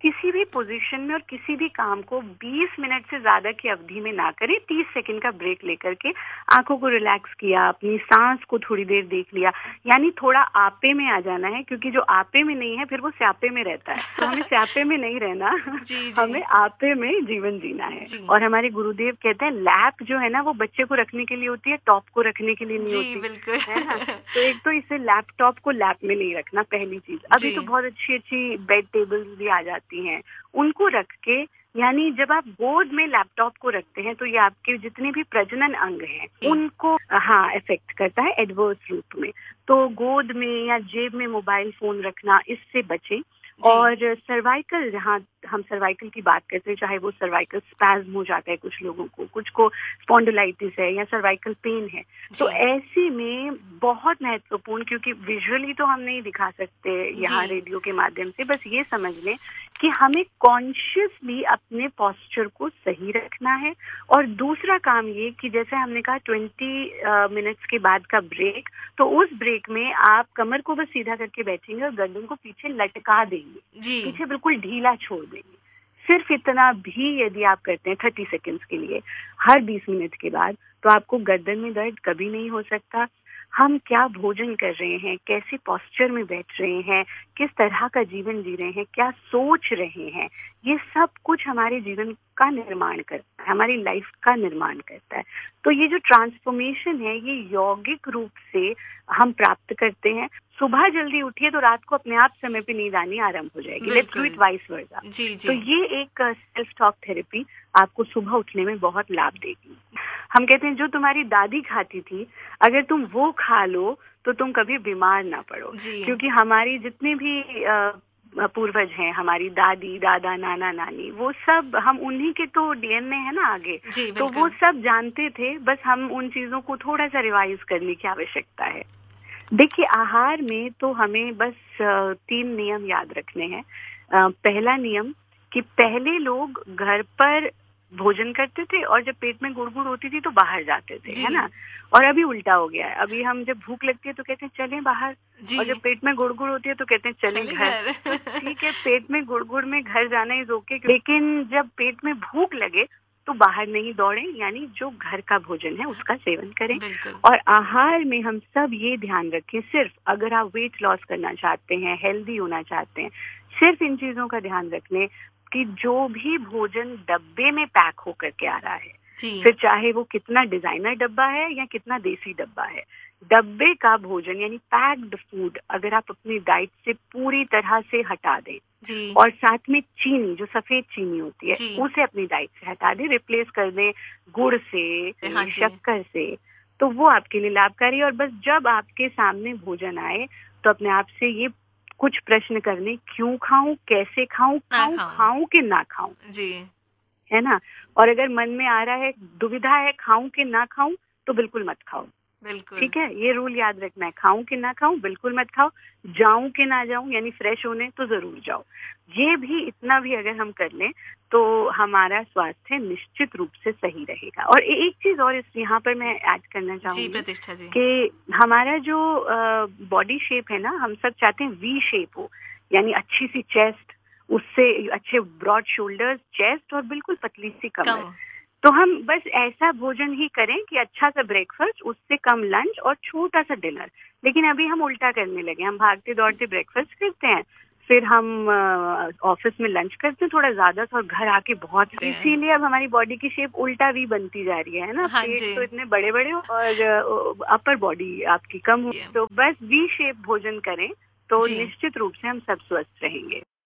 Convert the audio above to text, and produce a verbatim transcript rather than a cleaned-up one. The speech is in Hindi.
किसी भी पोजीशन में और किसी भी काम को बीस मिनट से ज्यादा की अवधि में ना करें। तीस सेकंड का ब्रेक लेकर के आंखों को रिलैक्स किया, अपनी सांस को थोड़ी देर देख लिया, यानी थोड़ा आपे में आ जाना है, क्योंकि जो आपे में नहीं है फिर वो स्यापे में रहता है। तो हमें स्यापे में नहीं रहना, जी, जी। हमें आपे में जीवन जीना है। और हमारे गुरुदेव कहते हैं लैप जो है ना वो बच्चे को रखने के लिए होती है, टॉप को रखने के लिए नहीं होती, बिल्कुल है ना। तो एक तो इसे लैपटॉप को लैप में नहीं रखना, पहली चीज। अभी तो बहुत अच्छी अच्छी बेड टेबल्स भी आ जाती हैं, उनको रख के, यानी जब आप गोद में लैपटॉप को रखते हैं तो ये आपके जितने भी प्रजनन अंग हैं उनको हाँ इफेक्ट करता है एडवर्स रूप में। तो गोद में या जेब में मोबाइल फोन रखना, इससे बचें। और सर्वाइकल, जहाँ हम सर्वाइकल की बात करते हैं, चाहे वो सर्वाइकल स्पैज्म हो जाता है कुछ लोगों को, कुछ को स्पॉन्डिलाइटिस है या सर्वाइकल पेन है, तो ऐसे में बहुत महत्वपूर्ण, क्योंकि विजुअली तो हम नहीं दिखा सकते यहाँ रेडियो के माध्यम से, बस ये समझ लें कि हमें कॉन्शियसली अपने पोस्चर को सही रखना है। और दूसरा काम ये कि जैसे हमने कहा ट्वेंटी मिनट्स के बाद का ब्रेक, तो उस ब्रेक में आप कमर को बस सीधा करके बैठेंगे और गर्दन को पीछे लटका देंगे, पीछे बिल्कुल ढीला छोड़ देंगे। सिर्फ इतना भी यदि आप करते हैं थर्टी सेकेंड्स के लिए हर बीस मिनट के बाद, तो आपको गर्दन में दर्द कभी नहीं हो सकता। हम क्या भोजन कर रहे हैं, कैसे पोस्चर में बैठ रहे हैं, किस तरह का जीवन जी रहे हैं, क्या सोच रहे हैं, ये सब कुछ हमारे जीवन का निर्माण करता है, हमारी लाइफ का निर्माण करता है। तो ये जो ट्रांसफॉर्मेशन है ये यौगिक रूप से हम प्राप्त करते हैं। सुबह जल्दी उठिए तो रात को अपने आप समय पे नींद आनी आरंभ हो जाएगी। Let's do it vice versa. तो ये एक सेल्फ टॉक थेरेपी आपको सुबह उठने में बहुत लाभ देगी। हम कहते हैं जो तुम्हारी दादी खाती थी, अगर तुम वो खा लो तो तुम कभी बीमार ना पड़ो, क्योंकि हमारी जितने भी पूर्वज हैं, हमारी दादी दादा नाना नानी, वो सब हम उन्हीं के तो डीएनए है ना आगे, तो वो सब जानते थे, बस हम उन चीजों को थोड़ा सा रिवाइज करने की आवश्यकता है। देखिए आहार में तो हमें बस तीन नियम याद रखने हैं। पहला नियम कि पहले लोग घर पर भोजन करते थे और जब पेट में गुड़गुड़ होती थी तो बाहर जाते थे, है ना। और अभी उल्टा हो गया है, अभी हम जब भूख लगती है तो कहते हैं चलें बाहर, और जब पेट में गुड़गुड़ होती है तो कहते हैं चलें घर। तो ठीक है, पेट में गुड़गुड़ में घर जाना इज ओके, लेकिन जब पेट में भूख लगे तो बाहर नहीं दौड़ें, यानी जो घर का भोजन है उसका सेवन करें। और आहार में हम सब ये ध्यान रखें, सिर्फ अगर आप वेट लॉस करना चाहते हैं, हेल्दी होना चाहते हैं, सिर्फ इन चीजों का ध्यान रखने कि जो भी भोजन डब्बे में पैक होकर के आ रहा है, फिर चाहे वो कितना डिजाइनर डब्बा है या कितना देसी डब्बा है, डब्बे का भोजन यानी पैक्ड फूड अगर आप अपनी डाइट से पूरी तरह से हटा दें, और साथ में चीनी, जो सफेद चीनी होती है, उसे अपनी डाइट से हटा दें, रिप्लेस कर दें गुड़ से, शक्कर से, तो वो आपके लिए लाभकारी। और बस जब आपके सामने भोजन आए तो अपने आप से ये कुछ प्रश्न करने, क्यों खाऊं, कैसे खाऊं, खाऊं खाऊं कि ना खाऊं, जी है ना। और अगर मन में आ रहा है, दुविधा है, खाऊं कि ना खाऊं, तो बिल्कुल मत खाओ। बिल्कुल ठीक है, ये रूल याद रखना है, खाऊं कि ना खाऊं, बिल्कुल मत खाओ। जाऊं कि ना जाऊं, यानी फ्रेश होने तो जरूर जाओ। ये भी, इतना भी अगर हम कर लें तो हमारा स्वास्थ्य निश्चित रूप से सही रहेगा। और एक चीज और इस यहाँ पर मैं ऐड करना चाहूंगी कि हमारा जो बॉडी शेप है ना, हम सब चाहते हैं वी शेप हो, यानी अच्छी सी चेस्ट, उससे अच्छे ब्रॉड शोल्डर्स, चेस्ट और बिल्कुल पतली सी कमर। तो हम बस ऐसा भोजन ही करें कि अच्छा सा ब्रेकफास्ट, उससे कम लंच और छोटा सा डिनर। लेकिन अभी हम उल्टा करने लगे, हम भागते दौड़ते ब्रेकफास्ट करते हैं, फिर हम ऑफिस में लंच करते हैं थोड़ा ज्यादा, और घर आके बहुत, इसीलिए अब हमारी बॉडी की शेप उल्टा वी बनती जा रही है ना। हाँ, पेट तो इतने बड़े बड़े और अपर बॉडी आपकी कम हो, तो बस वी शेप भोजन करें तो निश्चित रूप से हम सब स्वस्थ रहेंगे।